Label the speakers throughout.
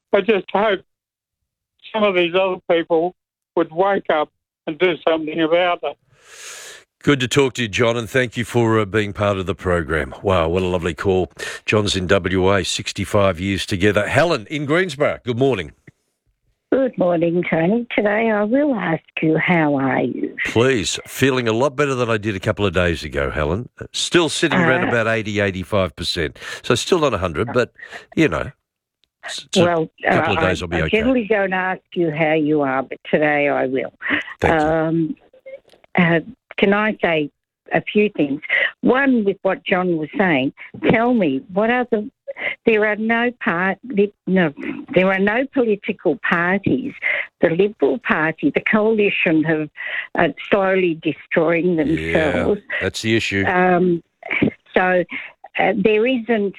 Speaker 1: I just hope some of these other people would wake up and do something about it.
Speaker 2: Good to talk to you, John, and thank you for being part of the program. Wow, what a lovely call. John's in WA, 65 years together. Helen in Greensborough, good morning.
Speaker 3: Good morning, Tony. Today I will ask you, how are you?
Speaker 2: Please. Feeling a lot better than I did a couple of days ago, Helen. Still sitting around about 80-85%. So still not 100, but, you know, a couple of days I'll be okay.
Speaker 3: I generally don't ask you how you are, but today I will.
Speaker 2: Thank you.
Speaker 3: Can I say a few things? One, with what John was saying, tell me, there are no political parties. The Liberal Party, the coalition, have slowly destroying themselves.
Speaker 2: Yeah, that's the issue.
Speaker 3: So there isn't,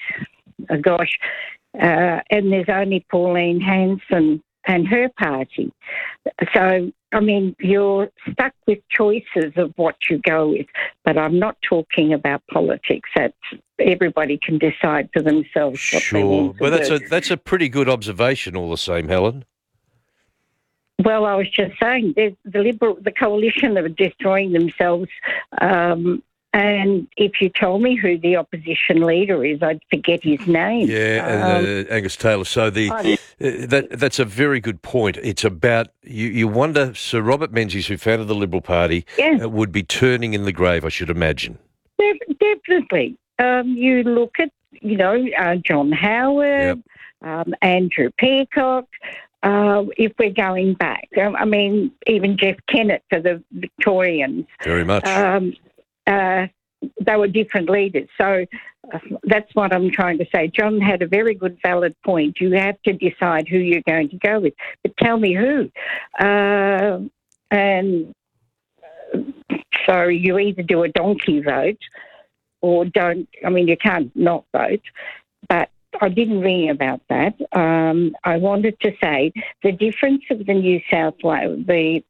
Speaker 3: and there's only Pauline Hanson and her party. So, I mean, you're stuck with choices of what you go with, but I'm not talking about politics. Everybody can decide for themselves what they want to do.
Speaker 2: But that's a pretty good observation all the same, Helen.
Speaker 3: Well, I was just saying, there's the coalition that are destroying themselves. And if you told me who the opposition leader is, I'd forget his name.
Speaker 2: Yeah, Angus Taylor. So that's a very good point. It's about, you wonder, Sir Robert Menzies, who founded the Liberal Party, would be turning in the grave, I should imagine.
Speaker 3: Definitely. You look at, John Howard, Andrew Peacock. If we're going back, I mean, even Jeff Kennett for the Victorians.
Speaker 2: Very much.
Speaker 3: They were different leaders. So that's what I'm trying to say. John had a very good, valid point. You have to decide who you're going to go with. But tell me who. And so you either do a donkey vote or don't. I mean, you can't not vote. But I didn't ring about that. I wanted to say the difference of the New South Wales,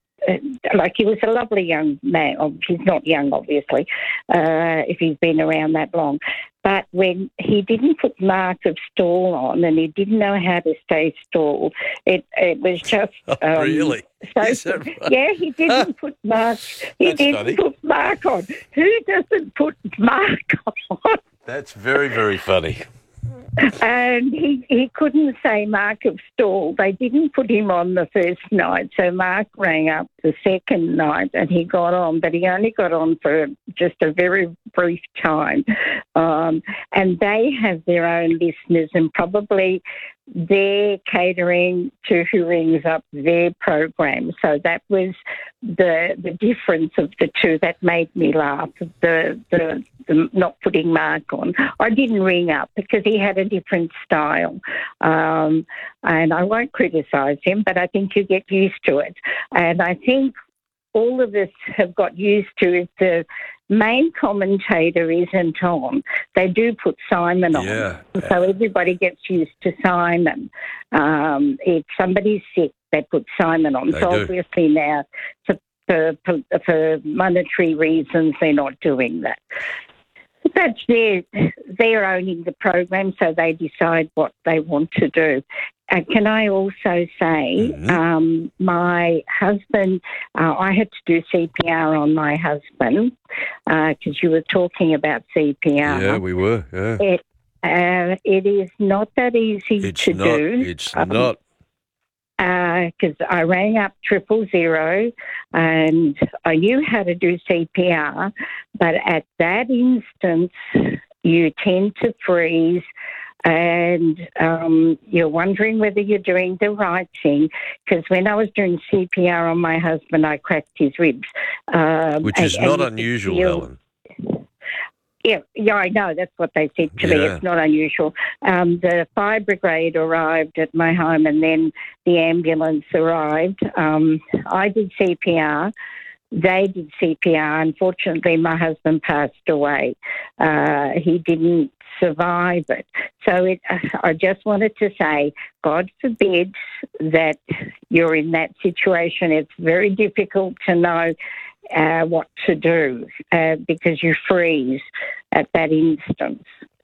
Speaker 3: he was a lovely young man. He's not young, obviously, if he's been around that long. But when he didn't put mark of stall on and he didn't know how to stay stalled, it was just...
Speaker 2: really?
Speaker 3: So,
Speaker 2: is that right?
Speaker 3: Yeah, he didn't put mark... Put mark on. Who doesn't put mark on?
Speaker 2: That's very, very funny.
Speaker 3: And he couldn't say Mark of stall. They didn't put him on the first night, so Mark rang up the second night and he got on, but he only got on for just a very brief time. And they have their own listeners, and probably they're catering to who rings up their program. So that was the difference of the two that made me laugh, the not putting Mark on. I didn't ring up because he had a different style. And I won't criticise him, but I think you get used to it. And I think all of us have got used to if the main commentator isn't on, they do put Simon on.
Speaker 2: Yeah.
Speaker 3: So everybody gets used to Simon. If somebody's sick, they put Simon on.
Speaker 2: They
Speaker 3: so
Speaker 2: do.
Speaker 3: Obviously now, for monetary reasons, they're not doing that. That's they're owning the program, so they decide what they want to do. Can I also say, my husband, I had to do CPR on my husband because you were talking about CPR.
Speaker 2: Yeah, we were, yeah.
Speaker 3: It is not that easy to do.
Speaker 2: It's not.
Speaker 3: Because I rang up 000 and I knew how to do CPR, but at that instance, you tend to freeze and you're wondering whether you're doing the right thing. Because when I was doing CPR on my husband, I cracked his ribs.
Speaker 2: Which is not unusual, Helen.
Speaker 3: Yeah, I know. That's what they said to me. It's not unusual. The fire brigade arrived at my home and then the ambulance arrived. I did CPR. They did CPR. Unfortunately, my husband passed away. He didn't survive it. So I just wanted to say, God forbid that you're in that situation. It's very difficult to know what to do because you freeze at that instance.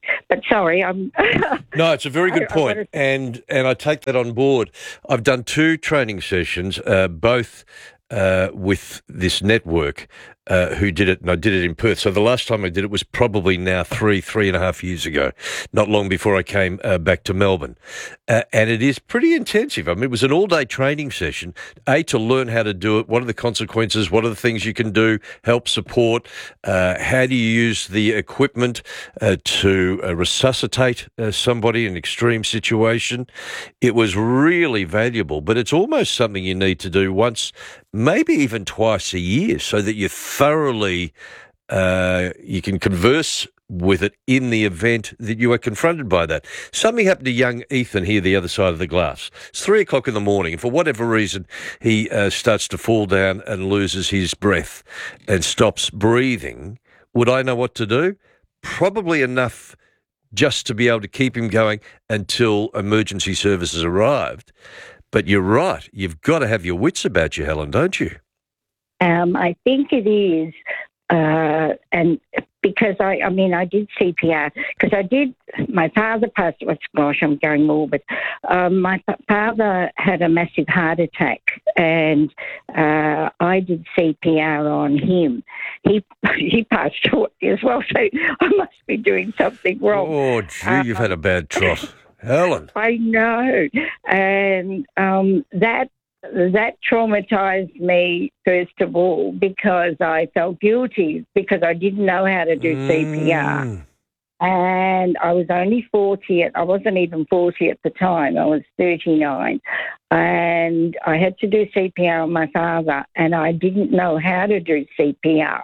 Speaker 3: But sorry, I'm...
Speaker 2: No, it's a very good point, and I take that on board. I've done 2 training sessions, both with this network who did it, and I did it in Perth. So the last time I did it was probably now 3.5 years ago, not long before I came back to Melbourne. And it is pretty intensive. I mean, it was an all-day training session, to learn how to do it, what are the consequences, what are the things you can do, help support, how do you use the equipment to resuscitate somebody in an extreme situation. It was really valuable, but it's almost something you need to do once, maybe even twice a year, so that you thoroughly you can converse with it in the event that you are confronted by that. Something happened to young Ethan here, the other side of the glass. It's 3:00 in the morning, and for whatever reason, he starts to fall down and loses his breath and stops breathing. Would I know what to do? Probably enough just to be able to keep him going until emergency services arrived. But you're right. You've got to have your wits about you, Helen, don't you?
Speaker 3: I think it is. And because I did CPR, because my father passed, I'm going morbid. My father had a massive heart attack, and I did CPR on him. He passed away as well, so I must be doing something wrong.
Speaker 2: Oh, gee, you've had a bad trot. Helen.
Speaker 3: I know. And that traumatised me, first of all, because I felt guilty because I didn't know how to do CPR. And I was only 40. I wasn't even 40 at the time. I was 39. And I had to do CPR on my father, and I didn't know how to do CPR.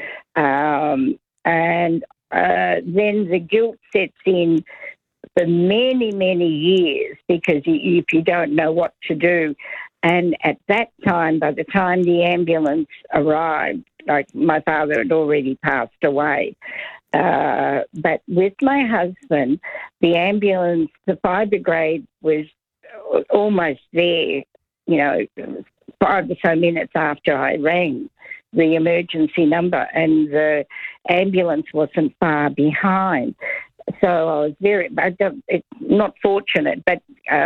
Speaker 3: Then the guilt sets in for many, many years because if you don't know what to do. And at that time, by the time the ambulance arrived, like my father had already passed away. But with my husband, the ambulance, the fire brigade was almost there, 5 or so minutes after I rang the emergency number, and the ambulance wasn't far behind. So I was it's not fortunate, but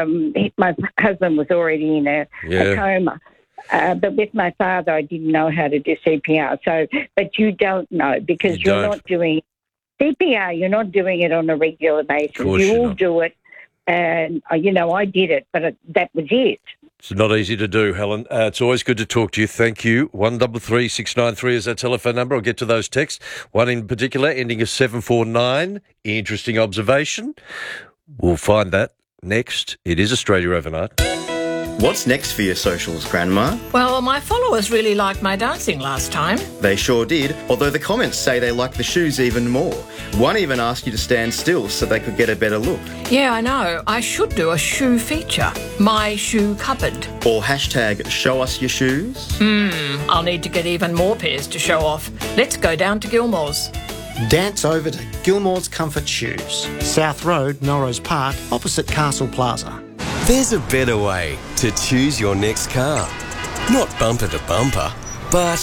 Speaker 3: my husband was already in a coma. But with my father, I didn't know how to do CPR. But you don't know because you're not doing CPR. You're not doing it on a regular basis. You all do it, and I did it, but that was it.
Speaker 2: It's not easy to do, Helen. It's always good to talk to you. Thank you. 133 693 is our telephone number. I'll get to those texts. One in particular, ending in 749. Interesting observation. We'll find that next. It is Australia Overnight.
Speaker 4: What's next for your socials, Grandma?
Speaker 5: Well, my followers really liked my dancing last time.
Speaker 4: They sure did, although the comments say they like the shoes even more. One even asked you to stand still so they could get a better look.
Speaker 5: Yeah, I know. I should do a shoe feature. My shoe cupboard.
Speaker 4: Or hashtag show us your shoes.
Speaker 5: I'll need to get even more pairs to show off. Let's go down to Gilmore's.
Speaker 6: Dance over to Gilmore's Comfort Shoes, South Road, Norros Park, opposite Castle Plaza.
Speaker 7: There's a better way to choose your next car. Not bumper to bumper, but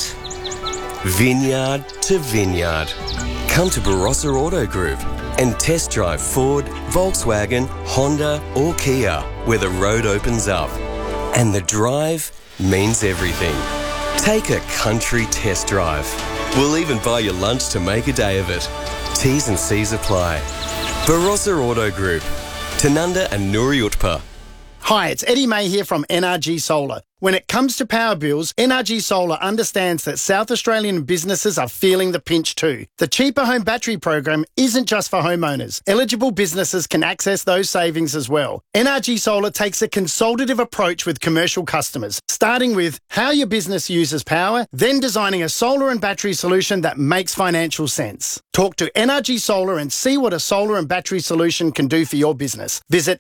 Speaker 7: vineyard to vineyard. Come to Barossa Auto Group and test drive Ford, Volkswagen, Honda or Kia, where the road opens up. And the drive means everything. Take a country test drive. We'll even buy you lunch to make a day of it. T's and C's apply. Barossa Auto Group, Tanunda and Nuri Utpa.
Speaker 6: Hi, it's Eddie May here from NRG Solar. When it comes to power bills, NRG Solar understands that South Australian businesses are feeling the pinch too. The Cheaper Home Battery program isn't just for homeowners. Eligible businesses can access those savings as well. NRG Solar takes a consultative approach with commercial customers, starting with how your business uses power, then designing a solar and battery solution that makes financial sense. Talk to NRG Solar and see what a solar and battery solution can do for your business. Visit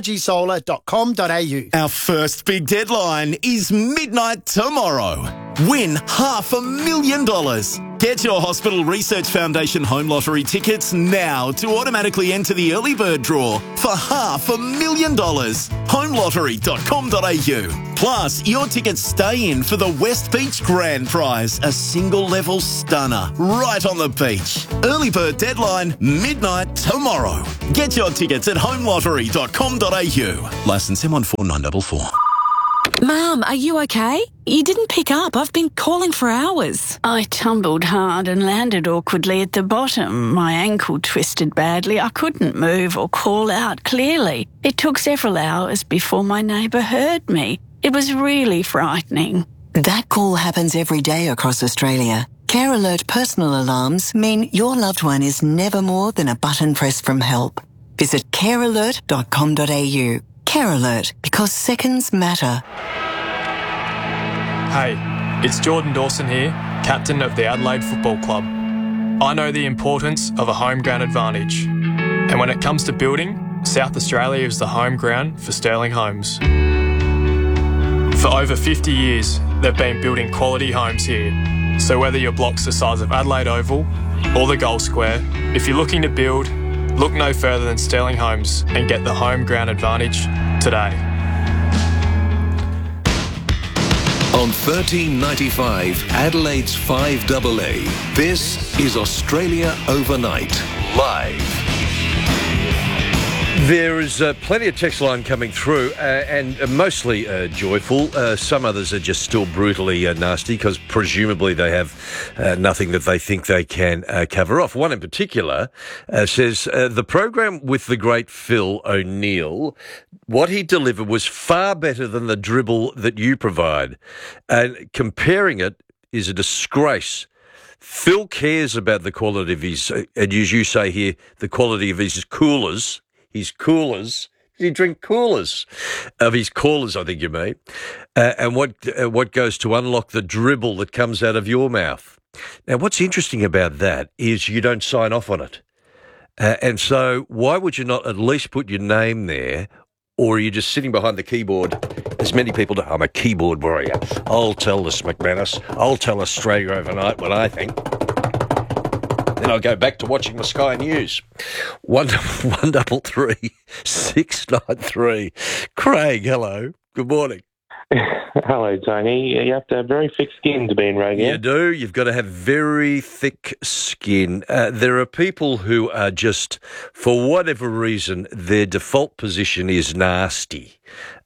Speaker 6: nrgsolar.com.au.
Speaker 8: Our first big deadline is midnight tomorrow. Win $500,000. Get your Hospital Research Foundation Home Lottery tickets now to automatically enter the early bird draw for $500,000. Homelottery.com.au. Plus, your tickets stay in for the West Beach Grand Prize, a single-level stunner right on the beach. Early bird deadline, midnight tomorrow. Get your tickets at homelottery.com.au. Licence M149944.
Speaker 9: Mum, are you okay? You didn't pick up. I've been calling for hours.
Speaker 10: I tumbled hard and landed awkwardly at the bottom. My ankle twisted badly. I couldn't move or call out clearly. It took several hours before my neighbour heard me. It was really frightening.
Speaker 11: That call happens every day across Australia. Care Alert personal alarms mean your loved one is never more than a button press from help. Visit carealert.com.au. Care Alert, because seconds matter.
Speaker 12: Hey, it's Jordan Dawson here, captain of the Adelaide Football Club. I know the importance of a home ground advantage. And when it comes to building, South Australia is the home ground for Sterling Homes. For over 50 years, they've been building quality homes here. So whether your block's the size of Adelaide Oval or the Gold Square, if you're looking to build, look no further than Sterling Homes and get the home ground advantage today.
Speaker 13: On 1395, Adelaide's 5AA, this is Australia Overnight, live.
Speaker 2: There is plenty of text line coming through, and mostly joyful. Some others are just still brutally nasty because presumably they have nothing that they think they can cover off. One in particular says, the program with the great Phil O'Neill, what he delivered was far better than the dribble that you provide. And comparing it is a disgrace. Phil cares about the quality of his, and as you say here, the quality of his coolers. His coolers. You drink coolers of his callers, I think you mean. And what goes to unlock the dribble that comes out of your mouth. Now, what's interesting about that is you don't sign off on it. And so why would you not at least put your name there, or are you just sitting behind the keyboard, as many people do? I'm a keyboard warrior. I'll tell this McManus. I'll tell Australia Overnight what I think. Then I'll go back to watching the Sky News. 133 693. Craig, hello. Good morning.
Speaker 14: Hello, Tony. You have to have very thick skin to be in radio.
Speaker 2: You do. You've got to have very thick skin. There are people who are just, for whatever reason, their default position is nasty.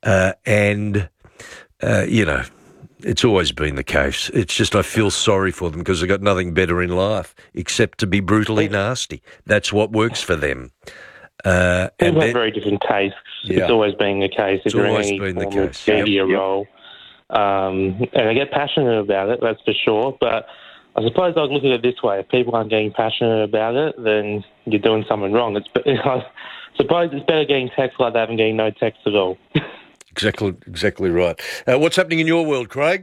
Speaker 2: It's always been the case. It's just I feel sorry for them because they've got nothing better in life except to be brutally nasty. That's what works for them.
Speaker 14: People have very different tastes. Yeah. It's always been the case.
Speaker 2: It's always been the case.
Speaker 14: Media role. And I get passionate about it, that's for sure. But I suppose I'd look at it this way. If people aren't getting passionate about it, then you're doing something wrong. I suppose it's better getting text like that than getting no text at all.
Speaker 2: Exactly right. What's happening in your world, Craig?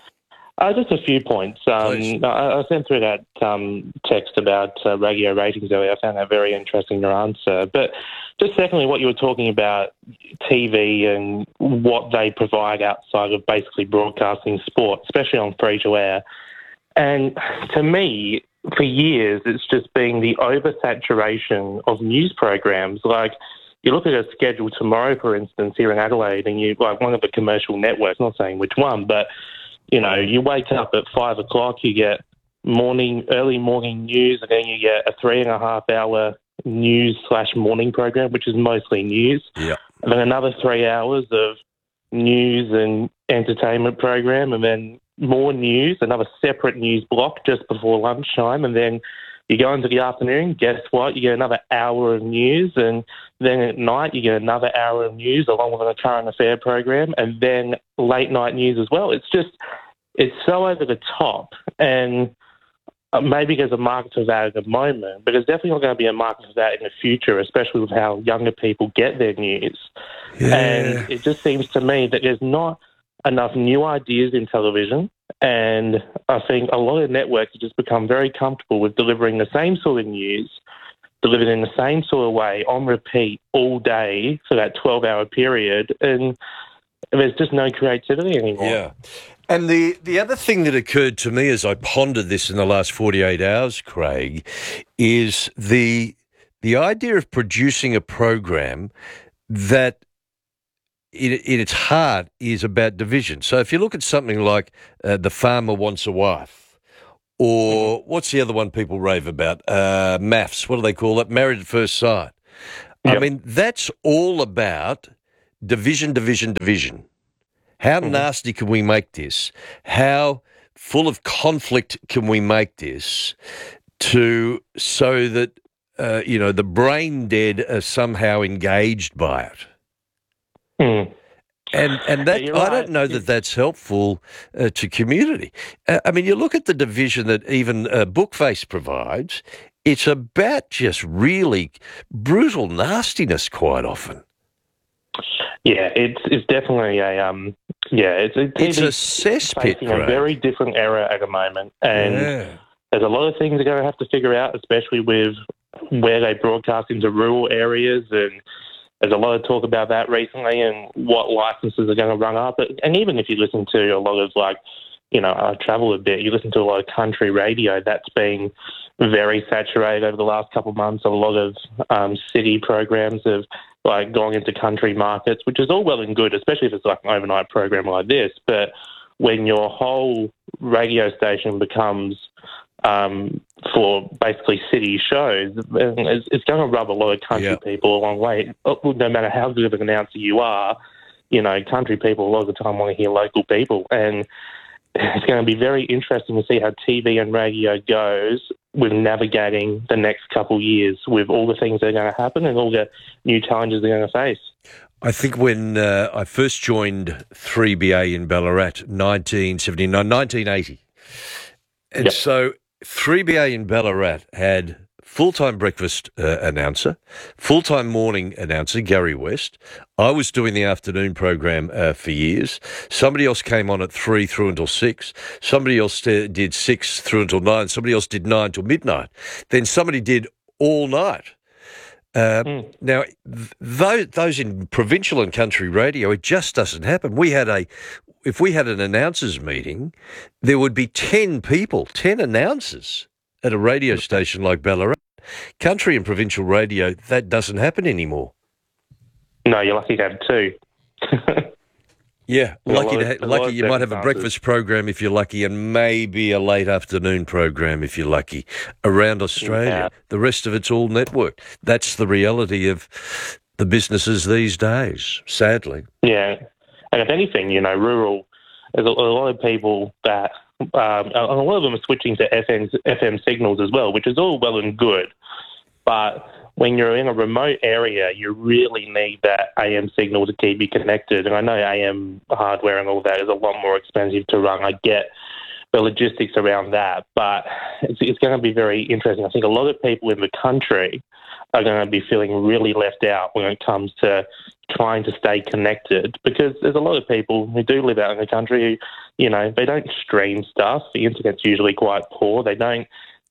Speaker 14: Just a few points. I sent through that text about radio ratings earlier. I found that very interesting, your answer. But just secondly, what you were talking about, TV and what they provide outside of basically broadcasting sport, especially on free-to-air. And to me, for years, it's just been the oversaturation of news programs. Like, you look at a schedule tomorrow, for instance, here in Adelaide, and you like one of the commercial networks, not saying which one, but, you know, you wake up at 5 o'clock, you get early morning news, and then you get a 3.5 hour news/morning program, which is mostly news.
Speaker 2: Yeah.
Speaker 14: And then another 3 hours of news and entertainment program, and then more news, another separate news block just before lunchtime, and then you go into the afternoon, guess what? You get another hour of news, and then at night you get another hour of news along with a current affair program, and then late night news as well. It's so over the top, and maybe there's a market for that at the moment, but there's definitely not going to be a market for that in the future, especially with how younger people get their news.
Speaker 2: Yeah.
Speaker 14: And it just seems to me that there's not enough new ideas in television, and I think a lot of networks have just become very comfortable with delivering the same sort of news, delivered in the same sort of way, on repeat all day for that 12-hour period, and there's just no creativity anymore.
Speaker 2: Yeah. And the other thing that occurred to me as I pondered this in the last 48 hours, Craig, is the idea of producing a program that in its heart is about division. So if you look at something like The Farmer Wants a Wife, or what's the other one people rave about? MAFS, what do they call it? Married at First Sight. Yep. I mean, that's all about division. How nasty can we make this? How full of conflict can we make this so that, the brain dead are somehow engaged by it? And that right. I don't know that that's helpful to community. I mean, you look at the division that even Bookface provides, it's about just really brutal nastiness quite often.
Speaker 14: Yeah, it's definitely it's
Speaker 2: a cesspit,
Speaker 14: facing a very different era at the moment, and there's a lot of things they're going to have to figure out, especially with where they broadcast into rural areas, and there's a lot of talk about that recently, and what licenses are going to run up. And even if you listen to a lot of I travel a bit, you listen to a lot of country radio, that's been very saturated over the last couple of months. A lot of city programs have gone into country markets, which is all well and good, especially if it's like an overnight program like this. But when your whole radio station becomes for basically city shows, it's going to rub a lot of country people a long way. No matter how good of an announcer you are, country people a lot of the time want to hear local people. And it's going to be very interesting to see how TV and radio goes with navigating the next couple of years with all the things that are going to happen and all the new challenges they're going to face.
Speaker 2: I think when I first joined 3BA in Ballarat, 1980, and so 3BA in Ballarat had full-time breakfast announcer, full-time morning announcer, Gary West. I was doing the afternoon program for years. Somebody else came on at 3 through until 6. Somebody else did 6 through until 9. Somebody else did 9 till midnight. Then somebody did all night. Now, those in provincial and country radio, it just doesn't happen. If we had an announcers meeting, there would be 10 people, 10 announcers at a radio station like Ballarat. Country and provincial radio, that doesn't happen anymore.
Speaker 14: No, you're lucky to have 2.
Speaker 2: Yeah, lucky you might have a breakfast program if you're lucky, and maybe a late afternoon program if you're lucky around Australia. Yeah. The rest of it's all networked. That's the reality of the businesses these days, sadly.
Speaker 14: Yeah, and if anything, rural, there's a lot of people that, a lot of them are switching to FM signals as well, which is all well and good. But when you're in a remote area, you really need that AM signal to keep you connected. And I know AM hardware and all that is a lot more expensive to run. I get the logistics around that, but it's going to be very interesting. I think a lot of people in the country are going to be feeling really left out when it comes to trying to stay connected, because there's a lot of people who do live out in the country who, they don't stream stuff. The internet's usually quite poor. They don't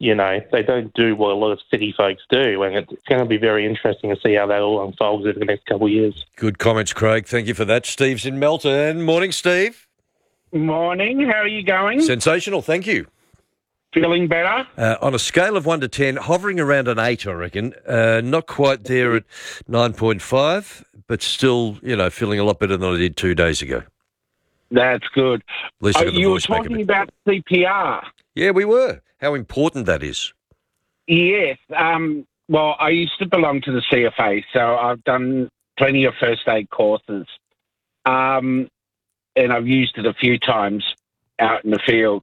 Speaker 14: do what a lot of city folks do, and it's going to be very interesting to see how that all unfolds over the next couple of years.
Speaker 2: Good comments, Craig. Thank you for that. Steve's in Melton. Morning, Steve.
Speaker 15: Morning. How are you going?
Speaker 2: Sensational, thank you.
Speaker 15: Feeling better?
Speaker 2: On a scale of 1 to 10, hovering around an 8, I reckon. Not quite there at 9.5, but still, feeling a lot better than I did 2 days ago.
Speaker 15: That's good.
Speaker 2: At least I got the
Speaker 15: you were
Speaker 2: voice back a
Speaker 15: talking
Speaker 2: bit.
Speaker 15: about CPR.
Speaker 2: Yeah, we were. How important that is.
Speaker 15: Yes. Well, I used to belong to the CFA, so I've done plenty of first aid courses. And I've used it a few times out in the field.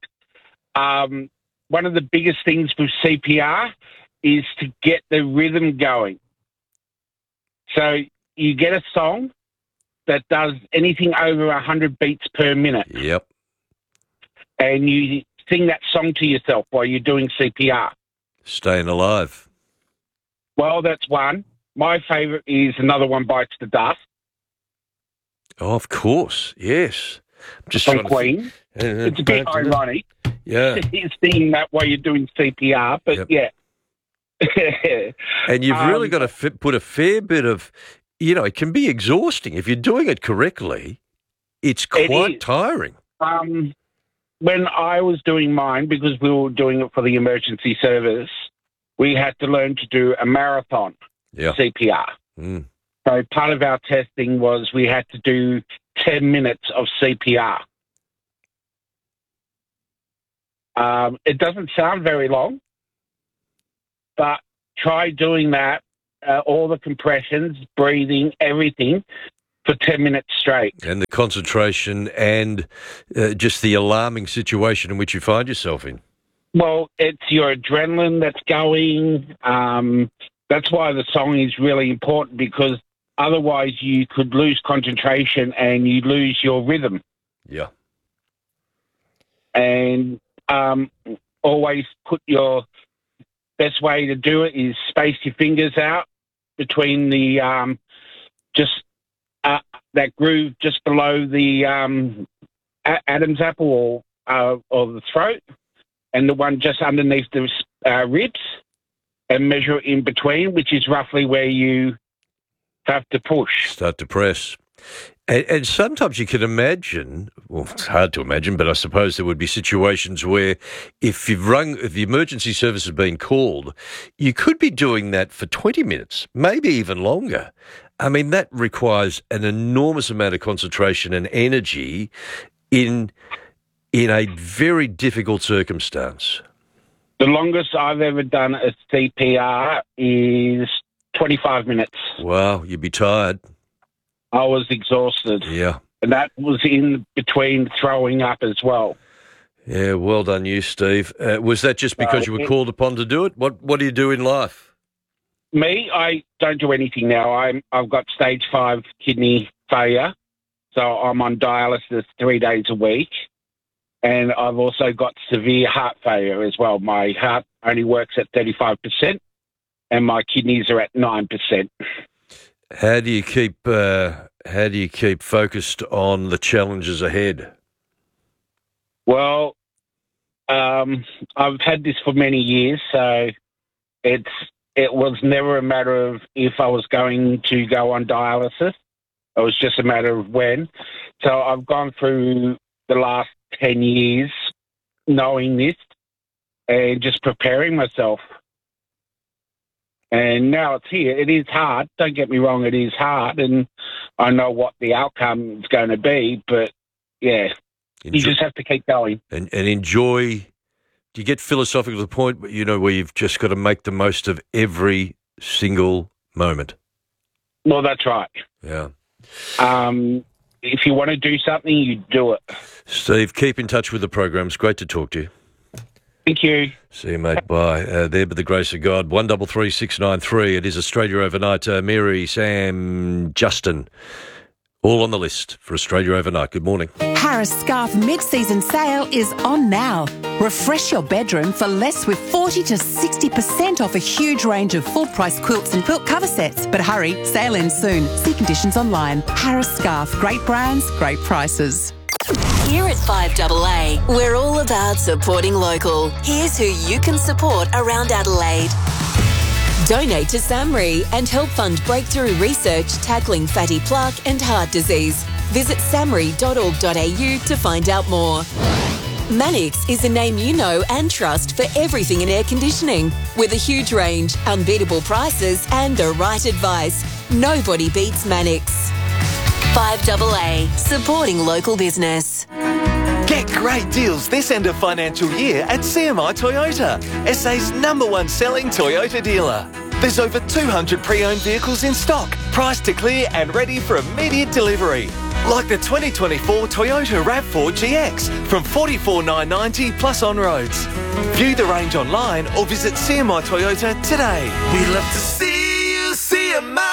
Speaker 15: One of the biggest things with CPR is to get the rhythm going. So you get a song that does anything over 100 beats per minute.
Speaker 2: Yep.
Speaker 15: And you sing that song to yourself while you're doing CPR.
Speaker 2: Staying alive.
Speaker 15: Well, that's one. My favourite is Another One Bites the Dust.
Speaker 2: Oh, of course. Yes.
Speaker 15: Just from Queen. It's a bit ironic.
Speaker 2: Yeah.
Speaker 15: Singing that while you're doing CPR, but yeah.
Speaker 2: And you've really got to put a fair bit of, it can be exhausting. If you're doing it correctly, it's quite tiring.
Speaker 15: when I was doing mine, because we were doing it for the emergency service, we had to learn to do a marathon CPR.
Speaker 2: Mm.
Speaker 15: So part of our testing was we had to do 10 minutes of CPR. It doesn't sound very long, but try doing that, all the compressions, breathing, everything, for 10 minutes straight.
Speaker 2: And the concentration and just the alarming situation in which you find yourself in.
Speaker 15: Well, it's your adrenaline that's going. That's why the song is really important, because otherwise you could lose concentration and you lose your rhythm.
Speaker 2: Yeah.
Speaker 15: And always put your best way to do it is space your fingers out between the that groove just below the Adam's apple or the throat, and the one just underneath the ribs, and measure in between, which is roughly where you have to push.
Speaker 2: Start to press. And sometimes you can imagine, well, it's hard to imagine, but I suppose there would be situations where if the emergency service has been called, you could be doing that for 20 minutes, maybe even longer. I mean, that requires an enormous amount of concentration and energy in a very difficult circumstance.
Speaker 15: The longest I've ever done a CPR is 25 minutes.
Speaker 2: Wow, you'd be tired.
Speaker 15: I was exhausted.
Speaker 2: Yeah.
Speaker 15: And that was in between throwing up as well.
Speaker 2: Yeah, well done you, Steve. Was that just because you were called upon to do it? What do you do in life?
Speaker 15: Me, I don't do anything now. I've got stage 5 kidney failure, so I'm on dialysis 3 days a week. And I've also got severe heart failure as well. My heart only works at 35%, and my kidneys are at 9%.
Speaker 2: How do you keep focused on the challenges ahead?
Speaker 15: Well, I've had this for many years, so it was never a matter of if I was going to go on dialysis. It was just a matter of when. So I've gone through the last 10 years knowing this and just preparing myself. And now it's here. It is hard. Don't get me wrong, it is hard. And I know what the outcome is going to be. But, yeah, you just have to keep going.
Speaker 2: And enjoy. Do you get philosophical to the point, where you've just got to make the most of every single moment?
Speaker 15: Well, that's right.
Speaker 2: Yeah.
Speaker 15: If you want to do something, you do it.
Speaker 2: Steve, keep in touch with the program. It's great to talk to you.
Speaker 15: Thank you.
Speaker 2: See you, mate. Bye. There, by the grace of God, 133693. It is Australia Overnight. Mary, Sam, Justin, all on the list for Australia Overnight. Good morning.
Speaker 16: Harris Scarf mid-season sale is on now. Refresh your bedroom for less with 40 to 60% off a huge range of full-price quilts and quilt cover sets. But hurry, sale ends soon. See conditions online. Harris Scarf. Great brands, great prices.
Speaker 17: Here at 5AA, we're all about supporting local. Here's who you can support around Adelaide. Donate to SAMRI and help fund breakthrough research tackling fatty plaque and heart disease. Visit samri.org.au to find out more. Mannix is a name you know and trust for everything in air conditioning. With a huge range, unbeatable prices and the right advice. Nobody beats Mannix. 5AA, supporting local business.
Speaker 18: Get great deals this end of financial year at CMI Toyota, SA's #1 selling Toyota dealer. There's over 200 pre-owned vehicles in stock, priced to clear and ready for immediate delivery. Like the 2024 Toyota RAV4 GX from $44,990 plus on roads. View the range online or visit CMI Toyota today. We love to see you CMI.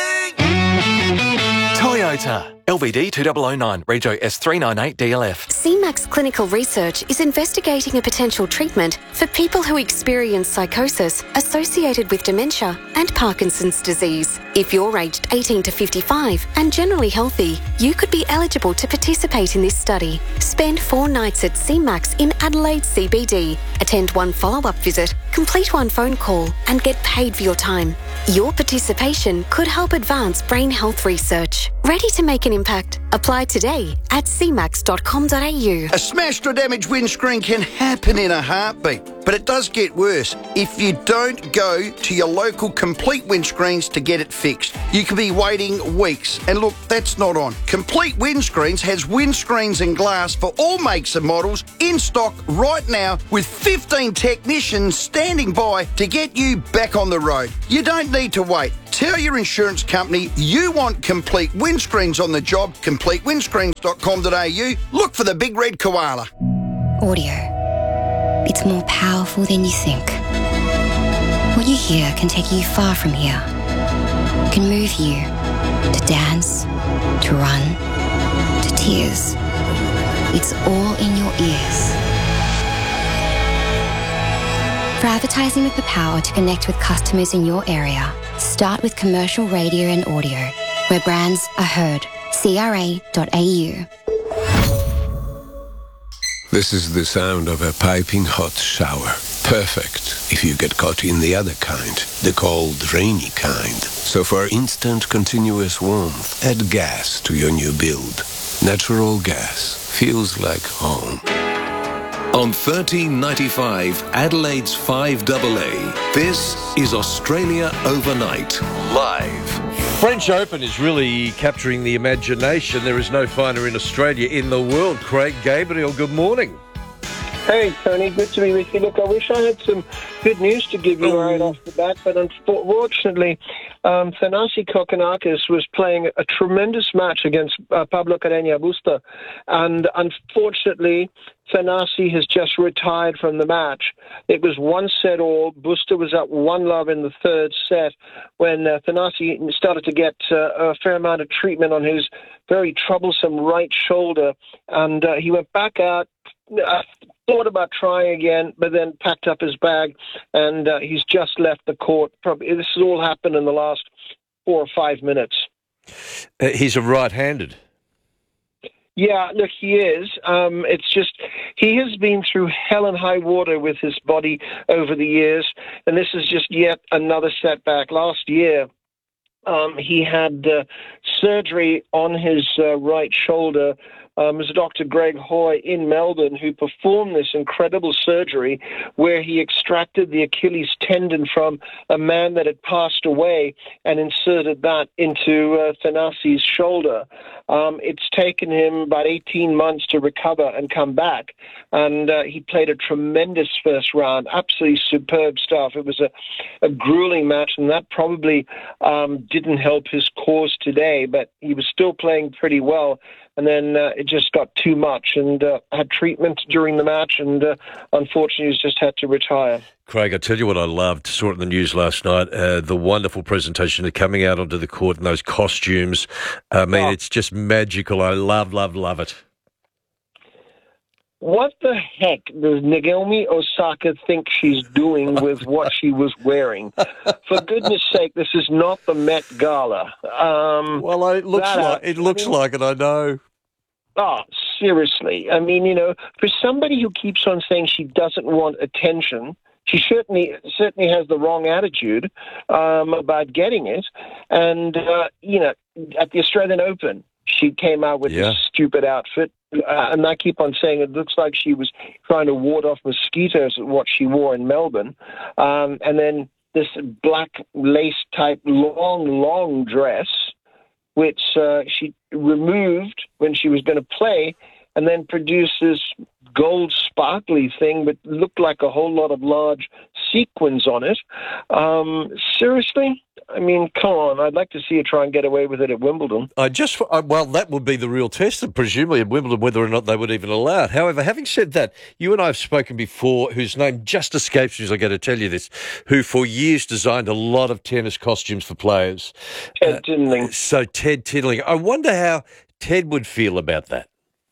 Speaker 18: Toyota. LVD 2009, Rego S398DLF.
Speaker 19: CMAX Clinical Research is investigating a potential treatment for people who experience psychosis associated with dementia and Parkinson's disease. If you're aged 18 to 55 and generally healthy, you could be eligible to participate in this study. Spend 4 nights at CMAX in Adelaide CBD. Attend 1 follow-up visit, complete 1 phone call and get paid for your time. Your participation could help advance brain health research. ready to make an impact. Apply today at cmax.com.au.
Speaker 20: A smashed or damaged windscreen can happen in a heartbeat, but it does get worse if you don't go to your local Complete Windscreens to get it fixed. You could be waiting weeks, and look, that's not on. Complete Windscreens has windscreens and glass for all makes and models in stock right now, with 15 technicians standing by to get you back on the road. You don't need to wait. Tell your insurance company you want Complete Windscreens on the job. CompleteWindscreens.com.au. Look for the big red koala.
Speaker 21: Audio. It's more powerful than you think. What you hear can take you far from here. Can move you to dance, to run, to tears. It's all in your ears. For advertising with the power to connect with customers in your area, start with commercial radio and audio, where brands are heard. CRA.au.
Speaker 22: This is the sound of a piping hot shower. Perfect if you get caught in the other kind, the cold, rainy kind. So for instant, continuous warmth, add gas to your new build. Natural gas feels like home.
Speaker 13: On 1395 Adelaide's 5AA, this is Australia Overnight, live.
Speaker 2: French Open is really capturing the imagination. There is no fighter in Australia in the world. Craig Gabriel, good morning.
Speaker 23: Hey, Tony, good to be with you. Look, I wish I had some good news to give you right off the bat, but unfortunately, Thanasi Kokkinakis was playing a tremendous match against Pablo Carreño Busta, and unfortunately, Thanasi has just retired from the match. It was 1-all. Busta was up 1-love in the third set when Thanasi started to get a fair amount of treatment on his very troublesome right shoulder, and he went back out, thought about trying again, but then packed up his bag, and he's just left the court. Probably this has all happened in the last 4 or 5 minutes.
Speaker 2: He's a right-handed.
Speaker 23: Yeah, look, he is. It's just he has been through hell and high water with his body over the years, and this is just yet another setback. Last year, he had surgery on his right shoulder. It was Dr. Greg Hoy in Melbourne who performed this incredible surgery where he extracted the Achilles tendon from a man that had passed away and inserted that into Thanasi's shoulder. It's taken him about 18 months to recover and come back, and he played a tremendous first round, absolutely superb stuff. It was a grueling match, and that probably didn't help his cause today, but he was still playing pretty well. And then it just got too much, and had treatment during the match, and unfortunately he's just had to retire.
Speaker 2: Craig, I tell you what I loved, saw it in the news last night, the wonderful presentation of coming out onto the court in those costumes. I mean, it's just magical. I love it.
Speaker 23: What the heck does Naomi Osaka think she's doing with what she was wearing? For goodness sake, this is not the Met Gala.
Speaker 2: Well, it looks like it, I know.
Speaker 23: Oh, seriously. I mean, you know, for somebody who keeps on saying she doesn't want attention, she certainly has the wrong attitude about getting it. And, you know, at the Australian Open, she came out with this stupid outfit. And I keep on saying it looks like she was trying to ward off mosquitoes at what she wore in Melbourne. And then this black lace-type long dress, which she removed when she was going to play, and then produced this gold sparkly thing that looked like a whole lot of large sequins on it. Seriously? I mean, come on. I'd like to see her try and get away with it at Wimbledon.
Speaker 2: Well, that would be the real test, presumably at Wimbledon, whether or not they would even allow it. However, having said that, you and I have spoken before, whose name just escapes me as I got to tell you this, who for years designed a lot of tennis costumes for players.
Speaker 23: Ted Tinling.
Speaker 2: So Ted Tinling. I wonder how Ted would feel about that.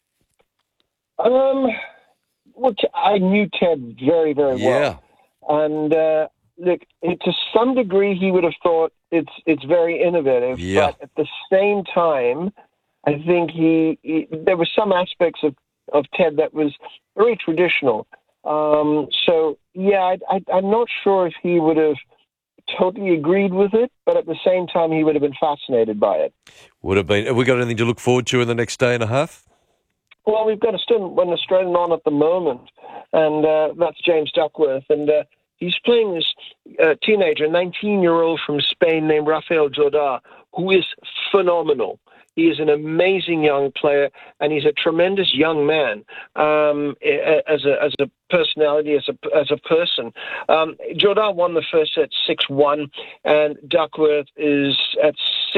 Speaker 23: Well, I knew Ted very, very well. And look, to some degree, he would have thought it's very innovative.
Speaker 2: Yeah.
Speaker 23: But at the same time, I think there were some aspects of Ted that was very traditional. So, yeah, I'm not sure if he would have totally agreed with it, but at the same time, he would have been fascinated by it.
Speaker 2: Would have been. Have we got anything to look forward to in the next day and a half?
Speaker 23: Well, we've got still an Australian on at the moment, and that's James Duckworth. And he's playing this teenager, a 19-year-old from Spain named Rafael Jordá, who is phenomenal. He is an amazing young player, and he's a tremendous young man as a personality, as a person. Jordá won the first set 6-1, and Duckworth is at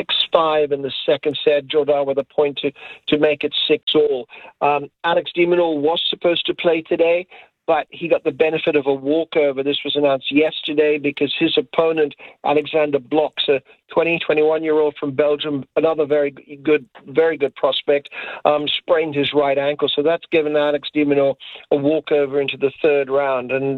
Speaker 23: 6-5 in the second set. Jordá with a point to make it 6-all. Alex de Minaur was supposed to play today, but he got the benefit of a walkover. This was announced yesterday because his opponent, Alexander Blocks, a 21-year-old from Belgium, another very good prospect, sprained his right ankle. So that's given Alex de Minaur a walkover into the third round. And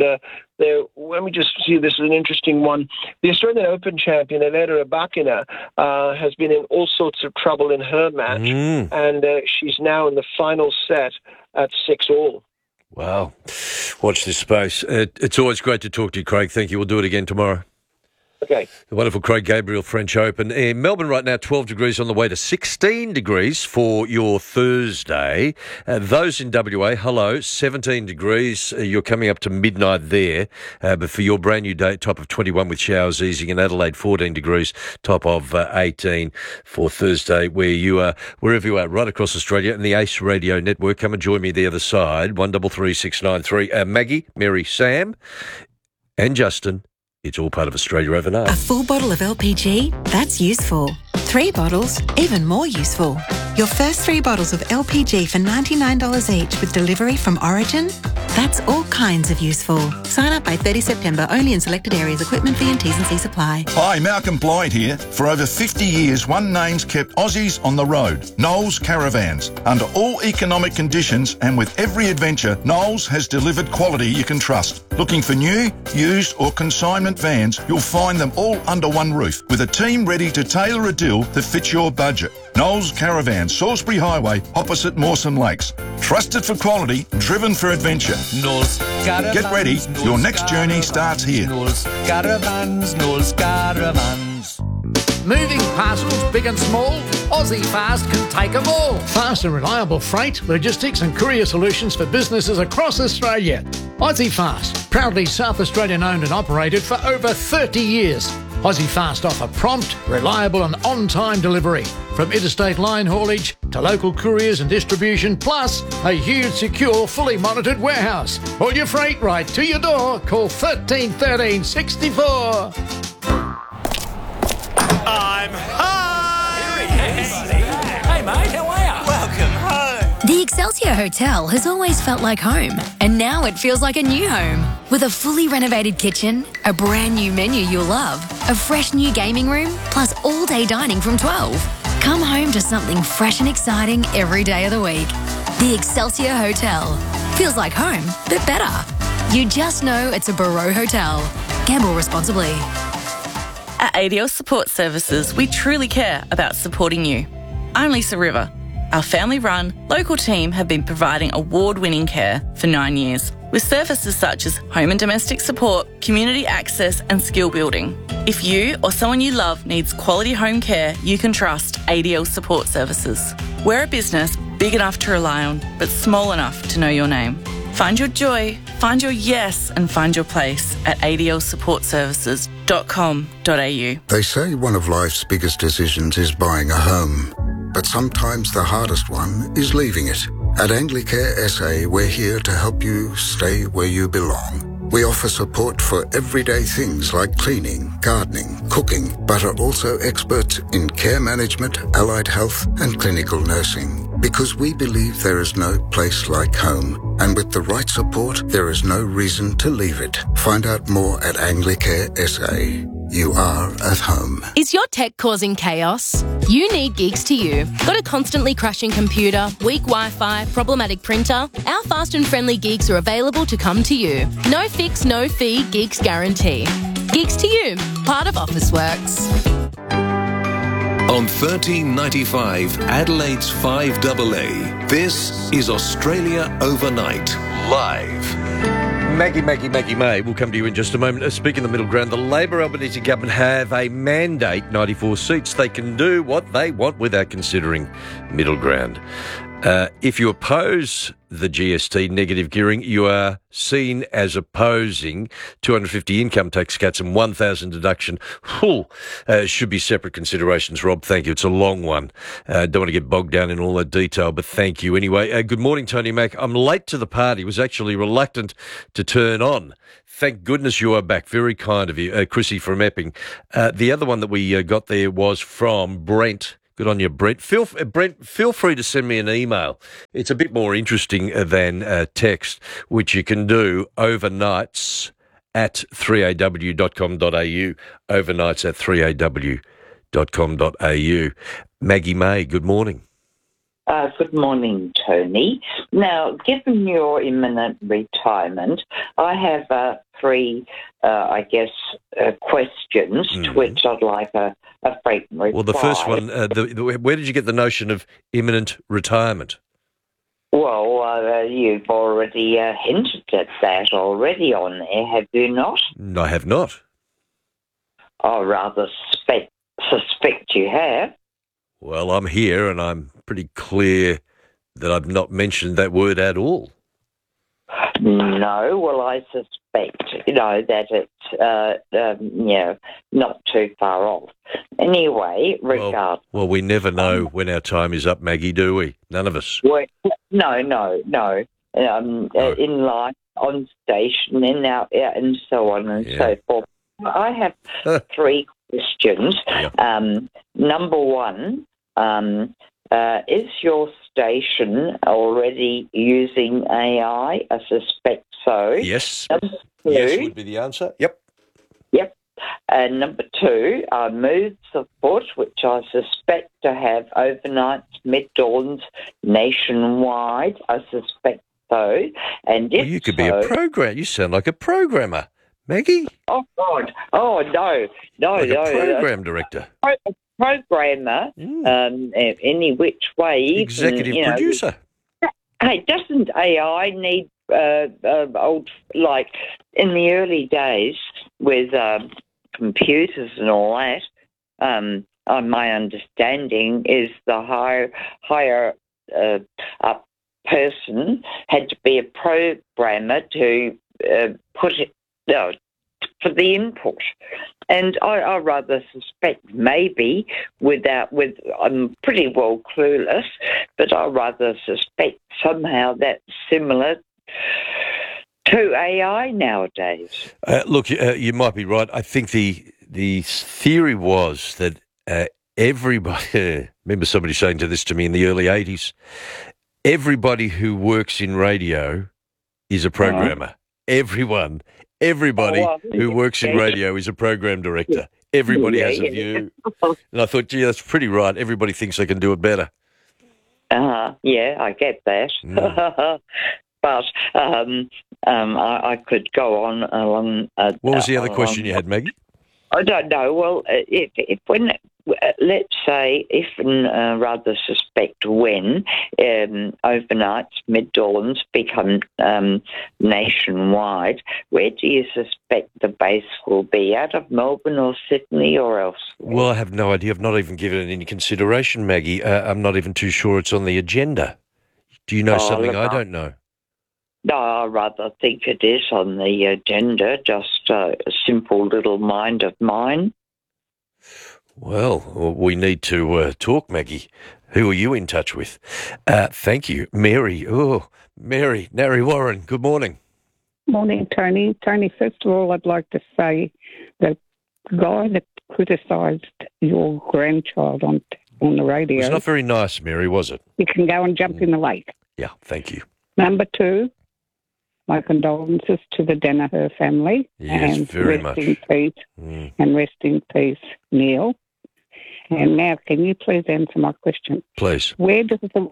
Speaker 23: let me just see, this is an interesting one. The Australian Open champion, Elena Rybakina, has been in all sorts of trouble in her match, and she's now in the final set at 6-all.
Speaker 2: Wow. Watch this space. It's always great to talk to you, Craig. Thank you. We'll do it again tomorrow.
Speaker 23: Okay.
Speaker 2: The wonderful Craig Gabriel, French Open. In Melbourne right now, 12 degrees on the way to 16 degrees for your Thursday. Those in WA, hello, 17 degrees. You're coming up to midnight there. But for your brand new day, top of 21 with showers easing. In Adelaide, 14 degrees, top of 18 for Thursday, where you are, wherever you are, right across Australia. And the Ace Radio Network, come and join me the other side, 133 693. Maggie, Mary, Sam and Justin. It's all part of Australia overnight.
Speaker 1: A full bottle of LPG? That's useful. 3 bottles? Even more useful. Your first 3 bottles of LPG for $99 each with delivery from Origin? That's all kinds of useful. Sign up by 30 September, only in selected areas. Equipment fee and T's and C's apply.
Speaker 3: Hi, Malcolm Blyde here. For over 50 years, one name's kept Aussies on the road. Knowles Caravans. Under all economic conditions and with every adventure, Knowles has delivered quality you can trust. Looking for new, used or consignment vans, you'll find them all under one roof with a team ready to tailor a deal that fits your budget. Knowles Caravan, Salisbury Highway, opposite Mawson Lakes. Trusted for quality, driven for adventure.
Speaker 4: Knowles Caravans.
Speaker 3: Get ready, your next journey starts here.
Speaker 4: Knowles Caravans, Knowles Caravans.
Speaker 24: Moving parcels, big and small, Aussie Fast can take them all. Fast and reliable freight, logistics and courier solutions for businesses across Australia. Aussie Fast, proudly South Australian owned and operated for over 30 years. Aussie Fast offer prompt, reliable and on-time delivery. From interstate line haulage to local couriers and distribution, plus a huge, secure, fully monitored warehouse. All your freight right to your door. Call 13 13 64.
Speaker 4: I'm home! Hey mate, how are you? Welcome home!
Speaker 25: The Excelsior Hotel has always felt like home, and now it feels like a new home. With a fully renovated kitchen, a brand new menu you'll love, a fresh new gaming room, plus all-day dining from 12. Come home to something fresh and exciting every day of the week. The Excelsior Hotel. Feels like home, but better. You just know it's a Barreau Hotel. Gamble responsibly.
Speaker 26: At ADL Support Services, we truly care about supporting you. I'm Lisa River. Our family-run, local team have been providing award-winning care for 9 years, with services such as home and domestic support, community access and skill building. If you or someone you love needs quality home care, you can trust ADL Support Services. We're a business big enough to rely on, but small enough to know your name. Find your joy, find your yes and find your place at adlsupportservices.com.au.
Speaker 27: They say one of life's biggest decisions is buying a home, but sometimes the hardest one is leaving it. At Anglicare SA, we're here to help you stay where you belong. We offer support for everyday things like cleaning, gardening, cooking, but are also experts in care management, allied health and clinical nursing. Because we believe there is no place like home, and with the right support, there is no reason to leave it. Find out more at Anglicare SA. You are at home.
Speaker 28: Is your tech causing chaos? You need Geeks to You. Got a constantly crashing computer, weak Wi-Fi, problematic printer? Our fast and friendly Geeks are available to come to you. No fix, no fee, Geeks guarantee. Geeks to You, part of Officeworks.
Speaker 13: On 1395 Adelaide's 5AA, this is Australia Overnight, live.
Speaker 2: Maggie May. We'll come to you in just a moment. Speaking of the middle ground, the Labor Albanese government have a mandate, 94 seats. They can do what they want without considering middle ground. If you oppose the GST negative gearing, you are seen as opposing 250 income tax cuts and 1,000 deduction. Should be separate considerations, Rob. Thank you. It's a long one. Don't want to get bogged down in all that detail, but thank you anyway. Good morning, Tony Mack. I'm late to the party. Was actually reluctant to turn on. Thank goodness you are back. Very kind of you. Chrissy from Epping. The other one that we got there was from Brent. Good on you, Brent. Brent, feel free to send me an email. It's a bit more interesting than text, which you can do overnights at 3aw.com.au. Overnights at 3aw.com.au. Maggie May, good morning.
Speaker 5: Good morning, Tony. Now, given your imminent retirement, I have three, questions to which I'd like a frank reply.
Speaker 2: Well, the first one, where did you get the notion of imminent retirement?
Speaker 5: Well, you've already hinted at that already on there, have you not?
Speaker 2: No, I have not.
Speaker 5: I rather suspect you have.
Speaker 2: Well, I'm here and I'm pretty clear that I've not mentioned that word at all.
Speaker 5: No, well, I suspect, that it's, not too far off. Anyway, regardless.
Speaker 2: Well, we never know when our time is up, Maggie, do we? None of us.
Speaker 5: Well, no. In life, on station, and so on and so forth. I have three questions. Number one, is your station already using AI? I suspect so.
Speaker 2: Yes.
Speaker 5: Number two,
Speaker 2: yes would be the answer. Yep.
Speaker 5: And number two, moves afoot, which I suspect to have overnights, mid-dawns nationwide. I suspect so. And if
Speaker 2: you could be a programmer. You sound like a programmer, Maggie.
Speaker 5: Oh, God. Oh, no.
Speaker 2: Like a program director.
Speaker 5: Programmer, any which way.
Speaker 2: Executive producer.
Speaker 5: Hey, doesn't AI need like in the early days with computers and all that? My understanding is the higher up person had to be a programmer to put it for the input. And I rather suspect maybe I'm pretty well clueless, but I rather suspect somehow that's similar to AI nowadays.
Speaker 2: Look, you might be right. I think the theory was that everybody, remember somebody saying this to me in the early 80s, everybody who works in radio is a programmer. Everybody who works in radio is a program director. Everybody has a view. And I thought, gee, that's pretty right. Everybody thinks they can do it better.
Speaker 5: Yeah, I get that. But I could go on along...
Speaker 2: what was the other question you had, Maggie?
Speaker 5: I don't know. Well, let's say, if rather suspect when overnights, mid-dawns become nationwide, where do you suspect the base will be? Out of Melbourne or Sydney or elsewhere?
Speaker 2: Well, I have no idea. I've not even given it any consideration, Maggie. I'm not even too sure it's on the agenda. Do you know something I don't know?
Speaker 5: No, I rather think it is on the agenda, just a simple little mind of mine.
Speaker 2: Well, we need to talk, Maggie. Who are you in touch with? Thank you. Mary. Oh, Mary. Nari Warren, good morning.
Speaker 6: Morning, Tony. Tony, first of all, I'd like to say that the guy that criticised your grandchild on the radio...
Speaker 2: It was not very nice, Mary, was it?
Speaker 6: You can go and jump in the lake.
Speaker 2: Yeah, thank you.
Speaker 6: Number two, my condolences to the Danaher family.
Speaker 2: Yes,
Speaker 6: and
Speaker 2: very much.
Speaker 6: Rest in peace. And rest in peace, Neil. And now, can you please answer my question?
Speaker 2: Please.
Speaker 6: What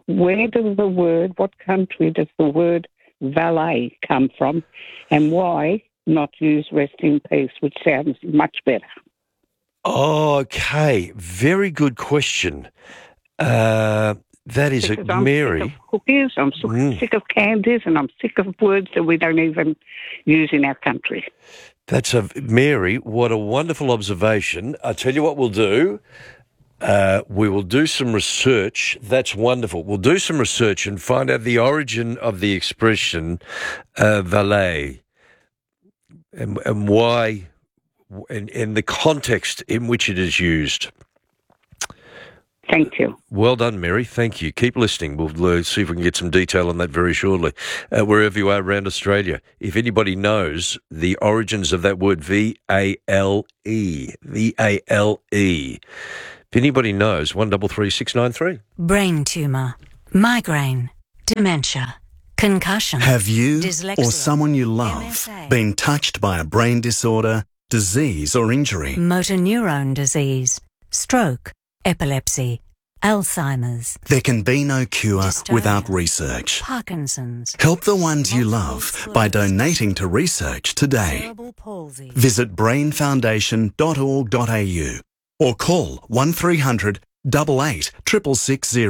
Speaker 6: country does the word valet come from, and why not use rest in peace, which sounds much better?
Speaker 2: Okay, very good question. That is
Speaker 6: because
Speaker 2: Mary.
Speaker 6: I'm sick of cookies, I'm sick of candies, and I'm sick of words that we don't even use in our country.
Speaker 2: That's Mary, what a wonderful observation. I tell you what we'll do. We will do some research. That's wonderful. We'll do some research and find out the origin of the expression valet and why and the context in which it is used.
Speaker 6: Thank you.
Speaker 2: Well done, Mary. Thank you. Keep listening. We'll see if we can get some detail on that very shortly. Wherever you are around Australia, if anybody knows the origins of that word, V-A-L-E, V-A-L-E, if anybody knows, 133 693.
Speaker 1: Brain tumour, migraine, dementia, concussion.
Speaker 7: Have you
Speaker 1: dyslexia,
Speaker 7: or someone you love
Speaker 1: MSA,
Speaker 7: been touched by a brain disorder, disease or injury?
Speaker 1: motor neurone disease, stroke, epilepsy, Alzheimer's,
Speaker 7: There can be no cure
Speaker 1: Dystonia,
Speaker 7: without research.
Speaker 1: Parkinson's,
Speaker 7: Help the ones you love by donating to research today.
Speaker 1: cerebral palsy.
Speaker 7: Visit brainfoundation.org.au or call 1300 88 660.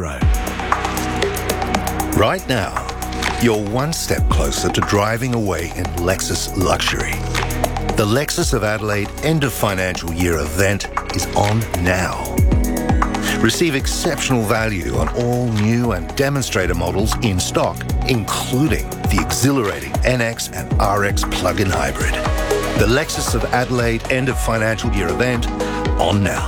Speaker 8: Right now, you're one step closer to driving away in Lexus luxury. The Lexus of Adelaide end of financial year event is on now. Receive exceptional value on all new and demonstrator models in stock, including the exhilarating NX and RX plug-in hybrid. The Lexus of Adelaide end of financial year event on now.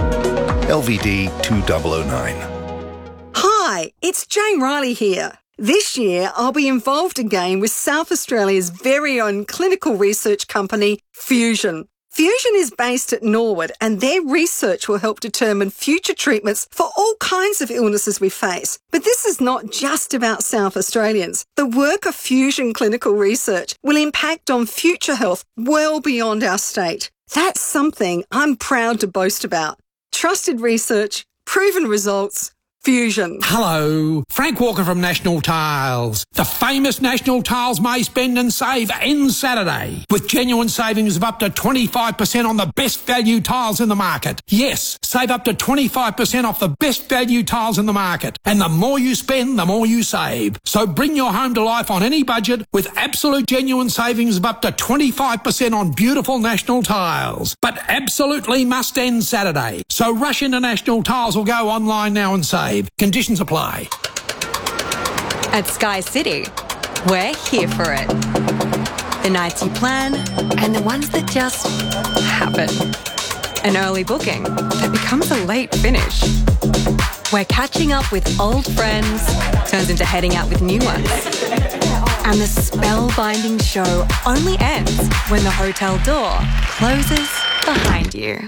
Speaker 8: LVD 2009.
Speaker 9: Hi, it's Jane Riley here. This year, I'll be involved again with South Australia's very own clinical research company, Fusion. Fusion is based at Norwood, and their research will help determine future treatments for all kinds of illnesses we face. But this is not just about South Australians. The work of Fusion Clinical Research will impact on future health well beyond our state. That's something I'm proud to boast about. Trusted research, proven results, Fusion.
Speaker 24: Hello, Frank Walker from National Tiles. The famous National Tiles May Spend and Save ends Saturday with genuine savings of up to 25% on the best value tiles in the market. Yes, save up to 25% off the best value tiles in the market. And the more you spend, the more you save. So bring your home to life on any budget with absolute genuine savings of up to 25% on beautiful National Tiles. But absolutely must end Saturday. So rush into National Tiles or go online now and save. Conditions apply.
Speaker 10: At Sky City, we're here for it. The nights you plan and the ones that just happen. An early booking that becomes a late finish. Where catching up with old friends turns into heading out with new ones. And the spellbinding show only ends when the hotel door closes behind you.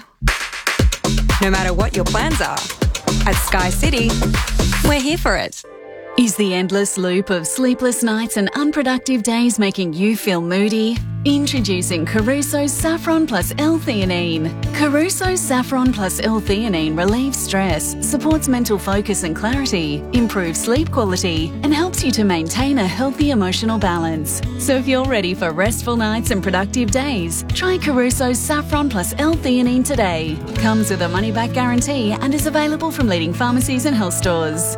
Speaker 10: No matter what your plans are, at Sky City, we're here for it.
Speaker 11: Is the endless loop of sleepless nights and unproductive days making you feel moody? Introducing Caruso's Saffron Plus L-Theanine. Caruso's Saffron Plus L-Theanine relieves stress, supports mental focus and clarity, improves sleep quality, and helps you to maintain a healthy emotional balance. So if you're ready for restful nights and productive days, try Caruso's Saffron Plus L-Theanine today. Comes with a money-back guarantee and is available from leading pharmacies and health stores.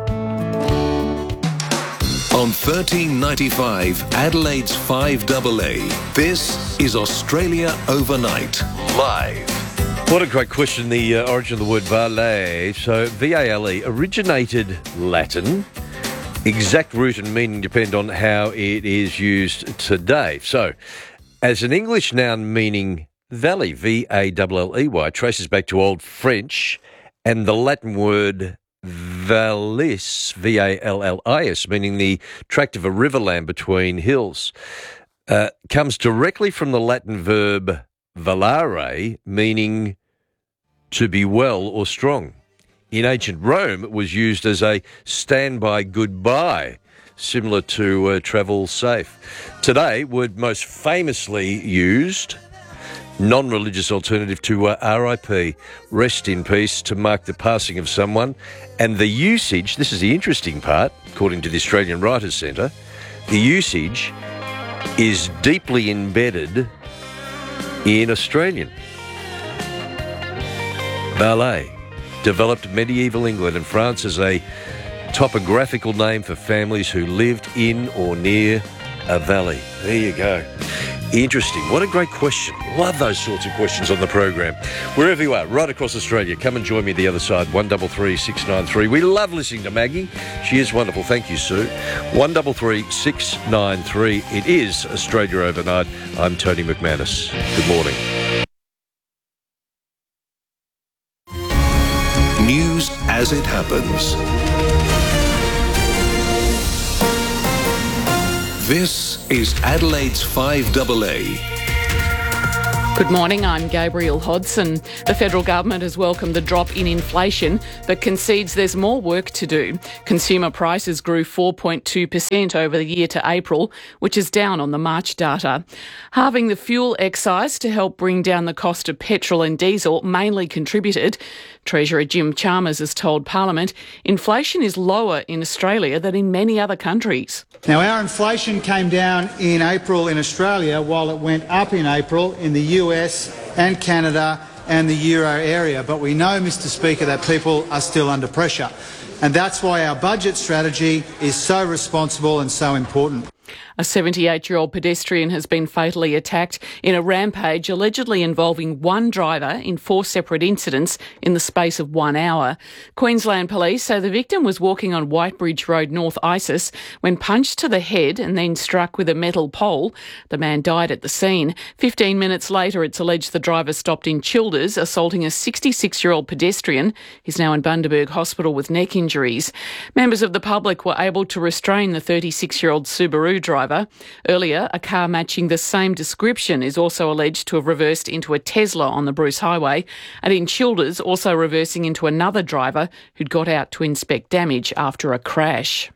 Speaker 13: On 1395 Adelaide's 5AA, this is Australia Overnight, live.
Speaker 2: What a great question, the origin of the word valet. So, V-A-L-E, originated Latin. Exact root and meaning depend on how it is used today. So, as an English noun meaning valley, V-A-L-L-E-Y, traces back to Old French and the Latin word vallis, V-A-L-L-I-S, meaning the tract of a riverland between hills, comes directly from the Latin verb valere, meaning to be well or strong. In ancient Rome, it was used as a standby goodbye, similar to travel safe. Today, word most famously used, non-religious alternative to RIP, rest in peace, to mark the passing of someone. And the usage, this is the interesting part, according to the Australian Writers' Centre, the usage is deeply embedded in Australian. Valet, developed medieval England and France as a topographical name for families who lived in or near a valley. There you go. Interesting. What a great question. Love those sorts of questions on the program. Wherever you are, right across Australia, come and join me the other side, 133 693. We love listening to Maggie. She is wonderful. Thank you, Sue. 133 693. It is Australia Overnight. I'm Tony McManus. Good morning.
Speaker 13: News as it happens. This is Adelaide's 5AA.
Speaker 12: Good morning, I'm Gabrielle Hodson. The federal government has welcomed the drop in inflation, but concedes there's more work to do. Consumer prices grew 4.2% over the year to April, which is down on the March data. Halving the fuel excise to help bring down the cost of petrol and diesel mainly contributed. Treasurer Jim Chalmers has told Parliament inflation is lower in Australia than in many other countries.
Speaker 14: Now, our inflation came down in April in Australia while it went up in April in the US and Canada and the Euro area. But we know, Mr Speaker, that people are still under pressure. And that's why our budget strategy is so responsible and so important.
Speaker 12: A 78-year-old pedestrian has been fatally attacked in a rampage allegedly involving one driver in 4 separate incidents in the space of 1 hour. Queensland police say the victim was walking on Whitebridge Road, North Isis, when punched to the head and then struck with a metal pole. The man died at the scene. 15 minutes later, it's alleged the driver stopped in Childers, assaulting a 66-year-old pedestrian. He's now in Bundaberg Hospital with neck injuries. Members of the public were able to restrain the 36-year-old Subaru driver. Earlier, a car matching the same description is also alleged to have reversed into a Tesla on the Bruce Highway, and in Childers also reversing into another driver who'd got out to inspect damage after a crash.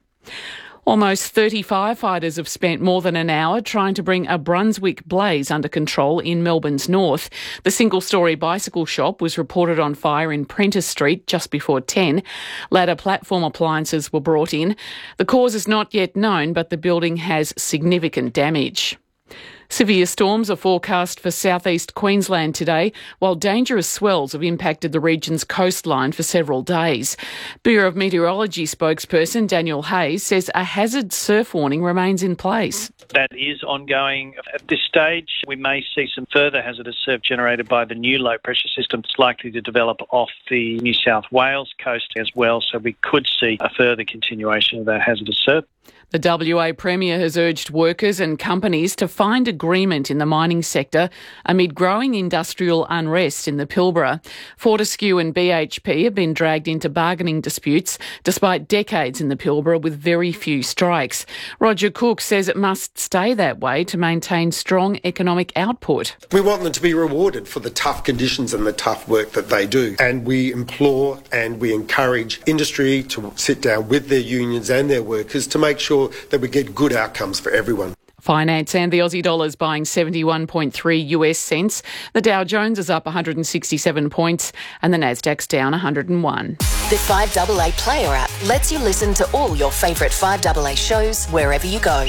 Speaker 12: Almost 30 firefighters have spent more than an hour trying to bring a Brunswick blaze under control in Melbourne's north. The single-storey bicycle shop was reported on fire in Prentice Street just before 10. Ladder platform appliances were brought in. The cause is not yet known, but the building has significant damage. Severe storms are forecast for southeast Queensland today, while dangerous swells have impacted the region's coastline for several days. Bureau of Meteorology spokesperson Daniel Hayes says a hazard surf warning remains in place.
Speaker 15: That is ongoing. At this stage, we may see some further hazardous surf generated by the new low-pressure system that's likely to develop off the New South Wales coast as well, so we could see a further continuation of that hazardous surf.
Speaker 12: The WA Premier has urged workers and companies to find agreement in the mining sector amid growing industrial unrest in the Pilbara. Fortescue and BHP have been dragged into bargaining disputes despite decades in the Pilbara with very few strikes. Roger Cook says it must stay that way to maintain strong economic output.
Speaker 16: We want them to be rewarded for the tough conditions and the tough work that they do. And we implore and we encourage industry to sit down with their unions and their workers to make sure that we get good outcomes for everyone.
Speaker 12: Finance and the Aussie dollar is buying 71.3 US cents. The Dow Jones is up 167 points and the Nasdaq's down 101.
Speaker 17: The 5AA Player app lets you listen to all your favourite 5AA shows wherever you go.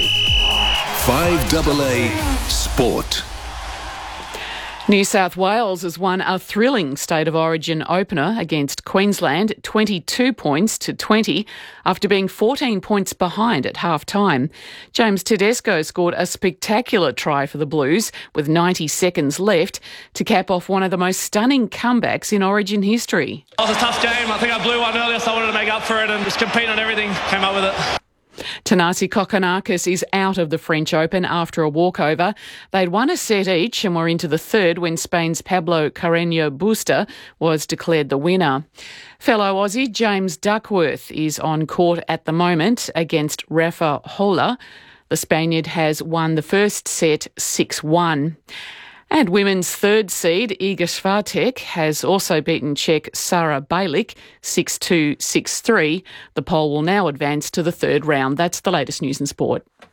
Speaker 13: 5AA Sport.
Speaker 12: New South Wales has won a thrilling State of Origin opener against Queensland, 22 points to 20, after being 14 points behind at half-time. James Tedesco scored a spectacular try for the Blues with 90 seconds left to cap off one of the most stunning comebacks in Origin history.
Speaker 18: It was a tough game. I think I blew one earlier, so I wanted to make up for it and just compete on everything. Came up with it.
Speaker 12: Thanasi Kokkinakis is out of the French Open after a walkover. They'd won a set each and were into the third when Spain's Pablo Carreño Busta was declared the winner. Fellow Aussie James Duckworth is on court at the moment against Rafa Hola. The Spaniard has won the first set 6-1. And women's third seed, Iga Swiatek, has also beaten Czech Sara Balic 6-2, 6-3. The Pole will now advance to the third round. That's the latest news and sport.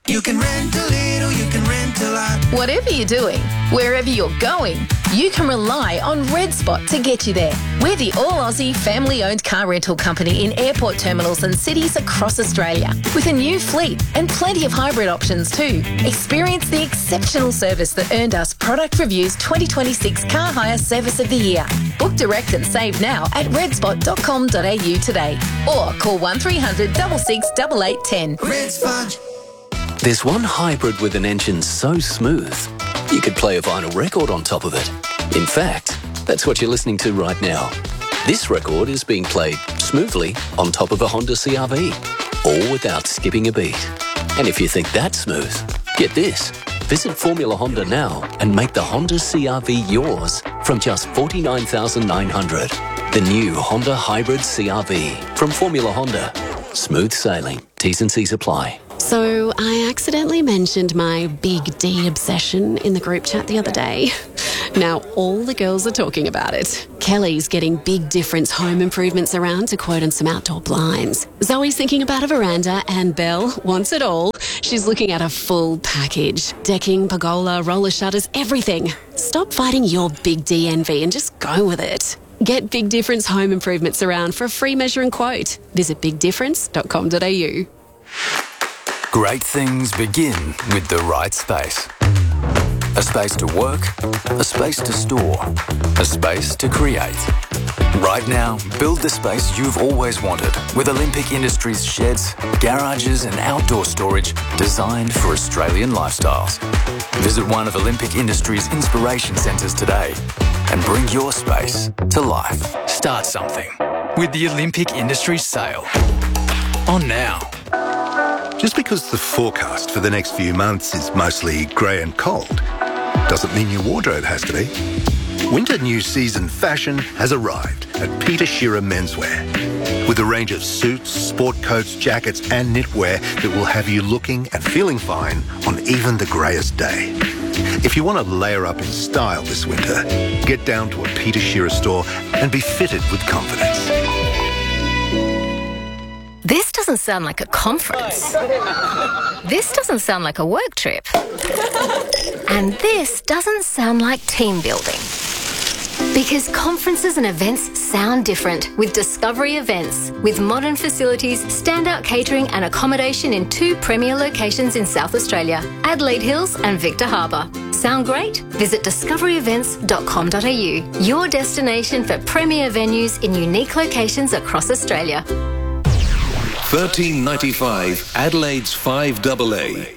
Speaker 3: You can rent a little, you can rent a lot.
Speaker 28: Whatever you're doing, wherever you're going, you can rely on Red Spot to get you there. We're the all-Aussie family-owned car rental company in airport terminals and cities across Australia, with a new fleet and plenty of hybrid options too. Experience the exceptional service that earned us Product Review's 2026 Car Hire Service of the Year. Book direct and save now at redspot.com.au today, or call 1300 66 8810.
Speaker 3: Red Spot.
Speaker 4: There's one hybrid with an engine so smooth, you could play a vinyl record on top of it. In fact, that's what you're listening to right now. This record is being played smoothly on top of a Honda CR-V, all without skipping a beat. And if you think that's smooth, get this. Visit Formula Honda now and make the Honda CR-V yours from just $49,900. The new Honda Hybrid CR-V from Formula Honda. Smooth sailing. T's and C's apply.
Speaker 19: So I accidentally mentioned my Big D obsession in the group chat the other day. Now all the girls are talking about it. Kelly's getting Big Difference home improvements around to quote on some outdoor blinds. Zoe's thinking about a veranda, and Belle wants it all. She's looking at a full package. Decking, pergola, roller shutters, everything. Stop fighting your Big D envy and just go with it. Get Big Difference home improvements around for a free measure and quote. Visit bigdifference.com.au.
Speaker 20: Great things begin with the right space. A space to work, a space to store, a space to create. Right now, build the space you've always wanted with Olympic Industries sheds, garages and outdoor storage designed for Australian lifestyles. Visit one of Olympic Industries' inspiration centres today and bring your space to life. Start something with the Olympic Industries sale. On now.
Speaker 8: Just because the forecast for the next few months is mostly grey and cold doesn't mean your wardrobe has to be. Winter new season fashion has arrived at Peter Shearer Menswear with a range of suits, sport coats, jackets and knitwear that will have you looking and feeling fine on even the greyest day. If you want to layer up in style this winter, get down to a Peter Shearer store and be fitted with confidence.
Speaker 28: This doesn't sound like a conference. This doesn't sound like a work trip. And this doesn't sound like team building. Because conferences and events sound different with Discovery Events. With modern facilities, standout catering and accommodation in 2 premier locations in South Australia, Adelaide Hills and Victor Harbour. Sound great? Visit discoveryevents.com.au, your destination for premier venues in unique locations across Australia.
Speaker 13: $13.95 Adelaide's 5AA.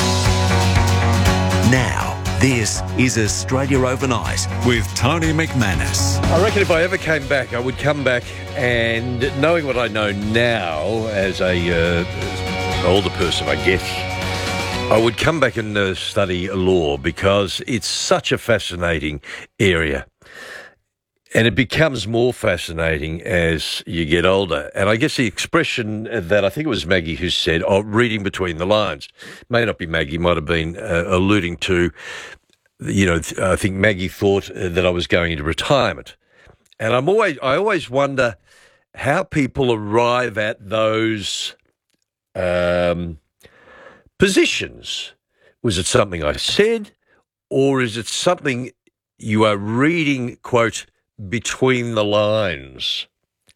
Speaker 21: Now, this is Australia Overnight with Tony McManus.
Speaker 2: I reckon if I ever came back, I would come back and, knowing what I know now as a older person, I guess, I would come back and study law because it's such a fascinating area. And it becomes more fascinating as you get older. And I guess the expression that I think it was Maggie who said, reading between the lines, may not be Maggie, might have been alluding to, I think Maggie thought that I was going into retirement. And I always wonder how people arrive at those positions. Was it something I said, or is it something you are reading, quote, between the lines?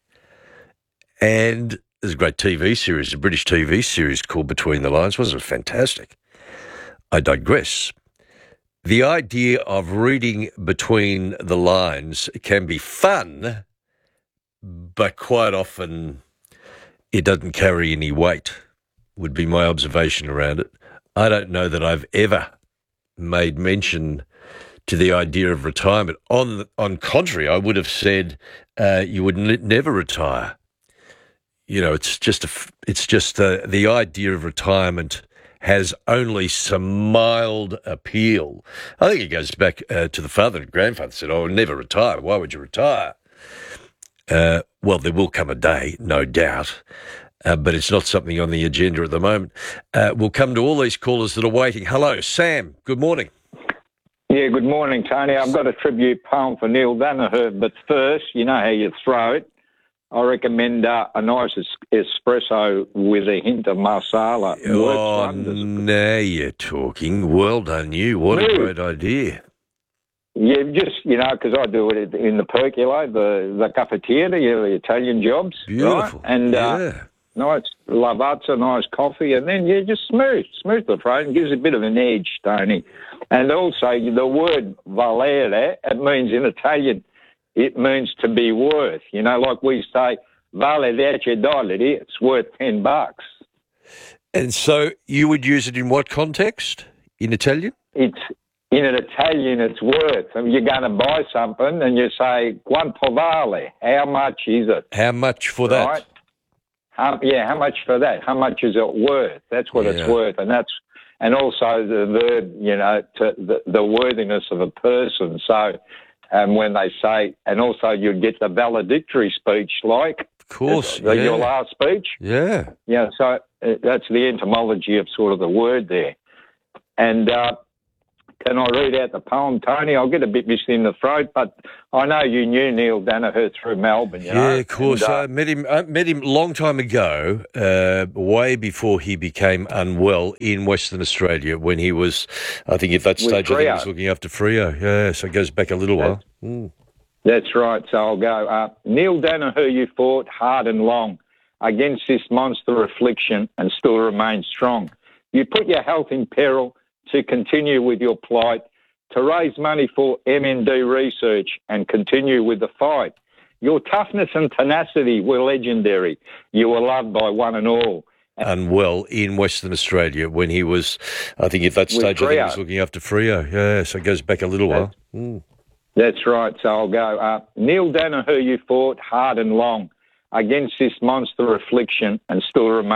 Speaker 2: And there's a great TV series, a British TV series called Between the Lines. Wasn't it fantastic? I digress. The idea of reading between the lines can be fun, but quite often it doesn't carry any weight, would be my observation around it. I don't know that I've ever made mention to the idea of retirement. On contrary, I would have said you would never retire. It's just the idea of retirement has only some mild appeal. I think it goes back to the father and grandfather said, "Oh, never retire. Why would you retire?" Well, there will come a day, no doubt. But it's not something on the agenda at the moment. We'll come to all these callers that are waiting. Hello, Sam. Good morning.
Speaker 22: Yeah, good morning, Tony. I've got a tribute poem for Neil Danaher, but first, you know how you throw it.
Speaker 1: I recommend a nice espresso with a hint of marsala.
Speaker 2: Oh, now you're talking. Well done, you. What a great idea.
Speaker 1: Yeah, just, because I do it in the percolator, the cafetiere, the Italian jobs.
Speaker 2: Beautiful.
Speaker 1: Right? And nice lavazza, nice coffee, and then, just smooth the throat and gives a bit of an edge, Tony. And also, the word valere, it means in Italian, it means to be worth. Like we say, vale $10, it's worth $10.
Speaker 2: And so you would use it in what context? In Italian?
Speaker 1: In an Italian, it's worth. I mean, you're going to buy something and you say, quanto vale? How much is it?
Speaker 2: How much for that?
Speaker 1: How much for that? How much is it worth? That's what it's worth. And also the verb, the worthiness of a person. So, when they say, and also you get the valedictory speech, like,
Speaker 2: of course,
Speaker 1: your last speech.
Speaker 2: Yeah.
Speaker 1: Yeah, so that's the etymology of sort of the word there. And can I read out the poem, Tony? I'll get a bit missed in the throat, but I know you knew Neil Danaher through Melbourne,
Speaker 2: Yeah, of course. And, I met him a long time ago, way before he became unwell in Western Australia when he was, I think at that stage, he was looking after Freo. Yeah, so it goes back a little while.
Speaker 1: That's right. So I'll go. Neil Danaher, you fought hard and long against this monster affliction and still remain strong. You put your health in peril to continue with your plight, to raise money for MND research and continue with the fight. Your toughness and tenacity were legendary. You were loved by one and all.
Speaker 2: Unwell in Western Australia when he was, I think at that stage, he was looking after Freo. Yeah, so it goes back a little while.
Speaker 1: That's right. So I'll go. Neil Danaher, you fought hard and long against this monster affliction and still remain